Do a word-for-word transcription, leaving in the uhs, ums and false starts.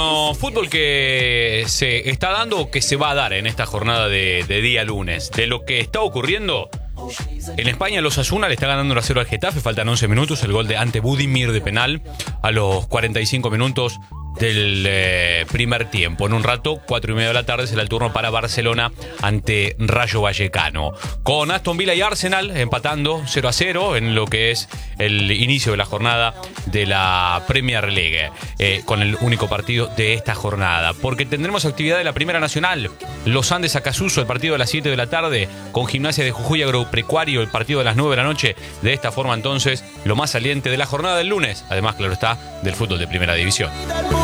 No, fútbol que se está dando o que se va a dar en esta jornada de, de día lunes. De lo que está ocurriendo en España, el Osasuna le está ganando uno a cero al Getafe. Faltan once minutos. El gol de ante Budimir de penal a los cuarenta y cinco minutos del eh, primer tiempo. En un rato, cuatro y media de la tarde, será el turno para Barcelona ante Rayo Vallecano. Con Aston Villa y Arsenal empatando cero a cero en lo que es el inicio de la jornada de la Premier League. Eh, con el único partido de esta jornada. Porque tendremos actividad de la Primera Nacional. Los Andes Acasuso, el partido a las siete de la tarde. Con Gimnasia de Jujuy Agropecuario, el partido a las nueve de la noche. De esta forma, entonces, lo más saliente de la jornada del lunes. Además, claro está, del fútbol de Primera División.